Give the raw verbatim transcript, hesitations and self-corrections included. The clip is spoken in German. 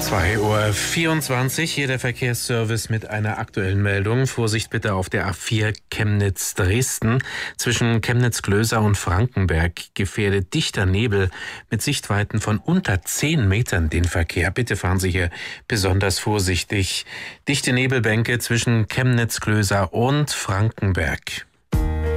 zwei Uhr vierundzwanzig, hier der Verkehrsservice mit einer aktuellen Meldung. Vorsicht bitte auf der A vier Chemnitz-Dresden. Zwischen Chemnitz-Glösa und Frankenberg gefährdet dichter Nebel mit Sichtweiten von unter zehn Metern den Verkehr. Bitte fahren Sie hier besonders vorsichtig. Dichte Nebelbänke zwischen Chemnitz-Glösa und Frankenberg.